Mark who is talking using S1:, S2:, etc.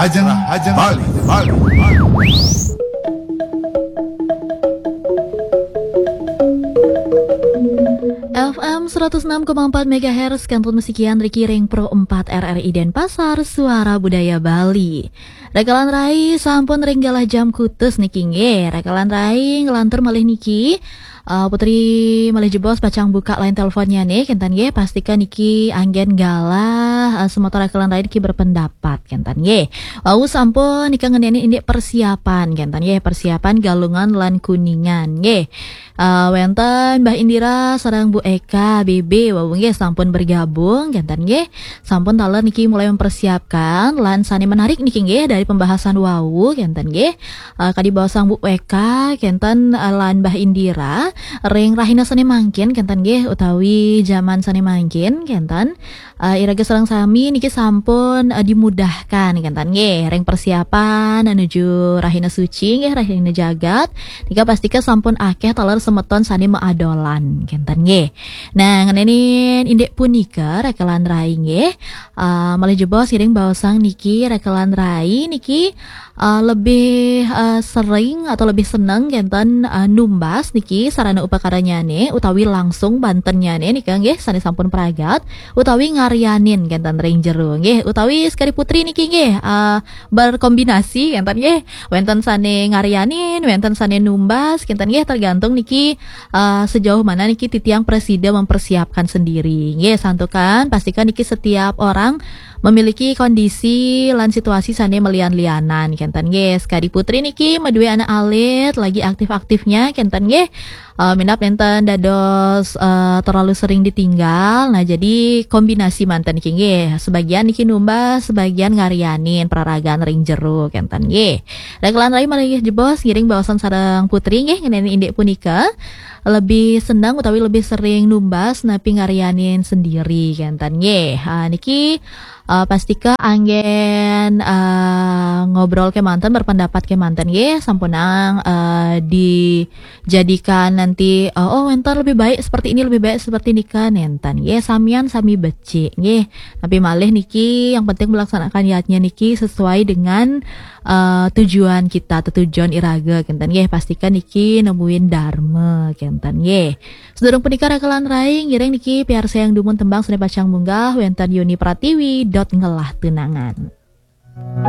S1: Rahajang Bali.
S2: FM 106,4 MHz Kantor Musikian Riki Ring Pro 4 RRI Denpasar Suara Budaya Bali. Rekalan rai sampun ringgalah jam kutus niki nggih. Rekalan rai ngelantur malih niki. Putri malih jebos pacang buka line teleponnya nih kentan nggih pastikan niki anggen galah semotor rekalan rai niki berpendapat kentan nggih. Wau sampun nika ngeneni indik persiapan kentan nggih persiapan galungan lan kuningan nggih. Wenten Mbah Indira sareng Bu Eka BB wau nggih sampun bergabung kentan nggih. Sampun taler niki mulai mempersiapkan lan sani menarik niki nggih dari pembahasan wau kentan nggih. Kadi bawa sang Bu Eka kentan lan Mbah Indira ring rahina sane mangkin kentan nggih utawi zaman sane mangkin kentan iraga sareng sami niki sampun dimudahkan kentan nggih ring persiapan menuju rahina suci nggih rahina jagat nika pastikan sampun akeh taler semeton sane maadolan kentan nggih. Nah ngenenin indek punika rekalan rai nggih malih jebos iring baosang niki rekalan rai niki lebih sering atau lebih seneng kentan numbas niki sarana upakaranya nih utawi langsung bantennya nih nika nggih sane sampun pragat utawi ngaryanin kentan ring jero nggih utawi sekali putri niki nggih berkombinasi kentan nggih wenten sane ngaryanin wenten sane numbas kentan nggih tergantung niki sejauh mana niki titiang presida mempersiapkan sendiri nggih santukan pastikan niki setiap orang memiliki kondisi lan situasi sane melian-lianan kentan nggih sekali putri niki madue anak alit lagi aktif-aktifnya kentan nggih minap nenten dados terlalu sering ditinggal. Nah jadi kombinasi mantan niki nggih sebagian niki numbas sebagian ngaryanin peraragan ring jero kentan nggih. Rekalan rai malih jebos ngiring bawasan sareng putri nggih ngeneni indek punika lebih senang utawi lebih sering numbas napi ngaryanin sendiri kentan nggih. Niki pastika anggen ngobrol ke mantan berpendapat ke mantan nggih sampunang dijadikan nanti entar lebih baik seperti ini lebih baik seperti nika nentan nggih samian sami becik nggih tapi malih niki yang penting melaksanakan niatnya niki sesuai dengan tujuan kita atau tujuan iraga kentan nggih pastikan niki nemuin dharma kentan nggih. Sedurung punika rekalan rai ngiring niki piar sayang dumun tembang sene pacang munggah wenten Yuni Pratiwi ngelah tunangan.